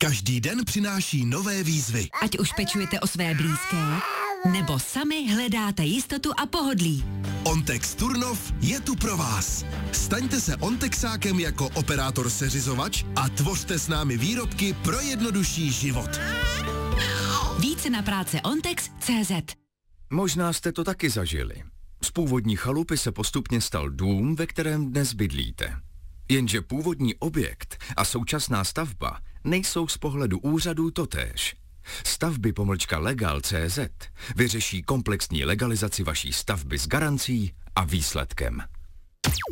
Každý den přináší nové výzvy. Ať už pečujete o své blízké, nebo sami hledáte jistotu a pohodlí. Ontex Turnov je tu pro vás. Staňte se Ontexákem jako operátor seřizovač a tvořte s námi výrobky pro jednodušší život. Více na práce Ontex.cz. Možná jste to taky zažili. Z původní chalupy se postupně stal dům, ve kterém dnes bydlíte. Jenže původní objekt a současná stavba nejsou z pohledu úřadů totéž. Stavby-legal.cz vyřeší komplexní legalizaci vaší stavby s garancí a výsledkem.